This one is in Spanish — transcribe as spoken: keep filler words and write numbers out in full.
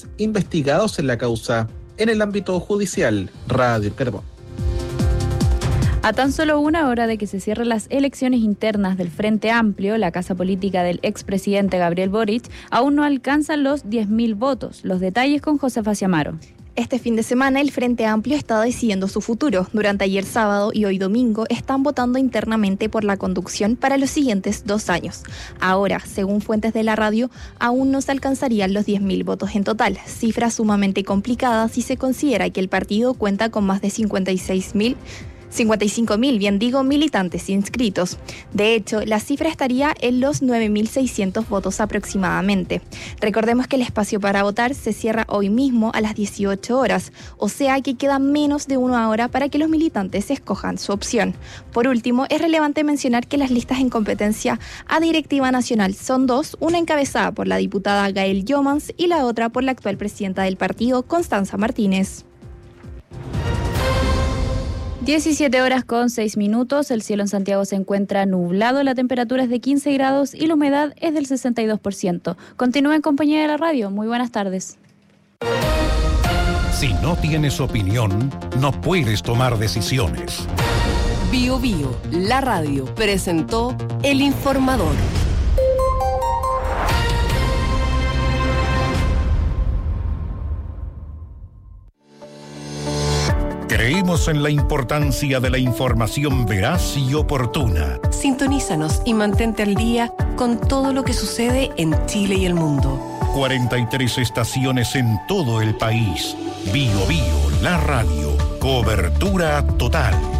fiscales investigados en la causa. En el ámbito judicial, Radio El Carbón. A tan solo una hora de que se cierren las elecciones internas del Frente Amplio, la casa política del expresidente Gabriel Boric aún no alcanzan los diez mil votos. Los detalles con Josefa Ciamaro. Este fin de semana el Frente Amplio está decidiendo su futuro. Durante ayer sábado y hoy domingo están votando internamente por la conducción para los siguientes dos años. Ahora, según fuentes de la radio, aún no se alcanzarían los diez mil votos en total, cifra sumamente complicada si se considera que el partido cuenta con más de cincuenta y seis mil cincuenta y cinco mil, bien digo, militantes inscritos. De hecho, la cifra estaría en los nueve mil seiscientos votos aproximadamente. Recordemos que el espacio para votar se cierra hoy mismo a las dieciocho horas, o sea que queda menos de una hora para que los militantes escojan su opción. Por último, es relevante mencionar que las listas en competencia a directiva nacional son dos, una encabezada por la diputada Gael Jomans y la otra por la actual presidenta del partido, Constanza Martínez. diecisiete horas con seis minutos, el cielo en Santiago se encuentra nublado, la temperatura es de quince grados y la humedad es del sesenta y dos por ciento. Continúa en compañía de la radio, muy buenas tardes. Si no tienes opinión, no puedes tomar decisiones. Bio Bio, la radio, presentó El Informador. Creemos en la importancia de la información veraz y oportuna. Sintonízanos y mantente al día con todo lo que sucede en Chile y el mundo. cuarenta y tres estaciones en todo el país. Bio Bio, la radio. Cobertura total.